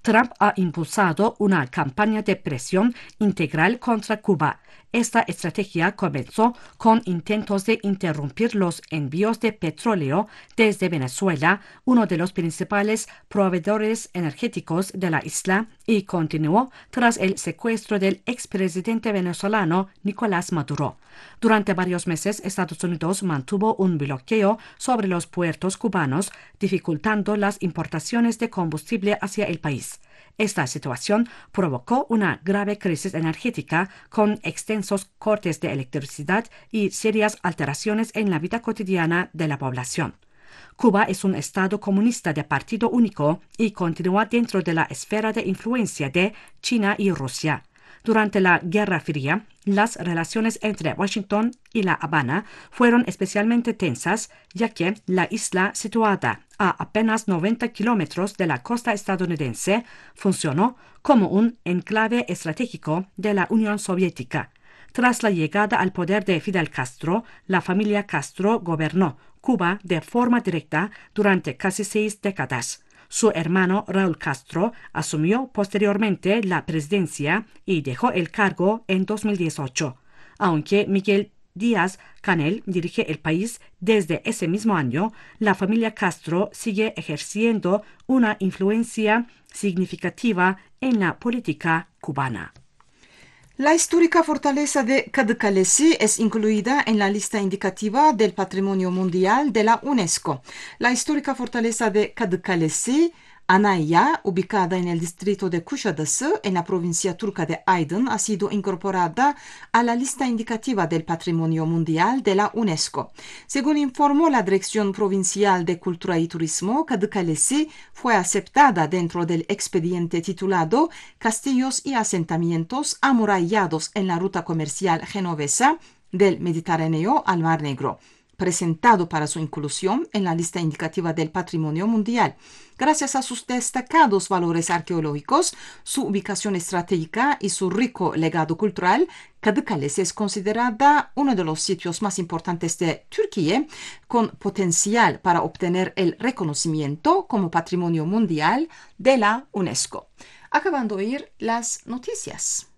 Trump ha impulsado una campaña de presión integral contra Cuba. Esta estrategia comenzó con intentos de interrumpir los envíos de petróleo desde Venezuela, uno de los principales proveedores energéticos de la isla, y continuó tras el secuestro del expresidente venezolano Nicolás Maduro. Durante varios meses, Estados Unidos mantuvo un bloqueo sobre los puertos cubanos, dificultando las importaciones de combustible hacia el país. Esta situación provocó una grave crisis energética con extensos cortes de electricidad y serias alteraciones en la vida cotidiana de la población. Cuba es un estado comunista de partido único y continúa dentro de la esfera de influencia de China y Rusia. Durante la Guerra Fría, las relaciones entre Washington y La Habana fueron especialmente tensas, ya que la isla, situada a apenas 90 kilómetros de la costa estadounidense, funcionó como un enclave estratégico de la Unión Soviética. Tras la llegada al poder de Fidel Castro, la familia Castro gobernó Cuba de forma directa durante casi 6 décadas. Su hermano Raúl Castro asumió posteriormente la presidencia y dejó el cargo en 2018. Aunque Miguel Díaz-Canel dirige el país desde ese mismo año, la familia Castro sigue ejerciendo una influencia significativa en la política cubana. La histórica fortaleza de Kırıkkale es incluida en la lista indicativa del Patrimonio Mundial de la UNESCO. La histórica fortaleza de Kırıkkale, Anaya, ubicada en el distrito de Kuşadası, en la provincia turca de Aydın, ha sido incorporada a la lista indicativa del Patrimonio Mundial de la UNESCO. Según informó la Dirección Provincial de Cultura y Turismo, Kırıkkale fue aceptada dentro del expediente titulado Castillos y asentamientos amurallados en la ruta comercial genovesa del Mediterráneo al Mar Negro, presentado para su inclusión en la lista indicativa del Patrimonio Mundial. Gracias a sus destacados valores arqueológicos, su ubicación estratégica y su rico legado cultural, Kırıkkale es considerada uno de los sitios más importantes de Turquía, con potencial para obtener el reconocimiento como Patrimonio Mundial de la UNESCO. Acabando de oír las noticias.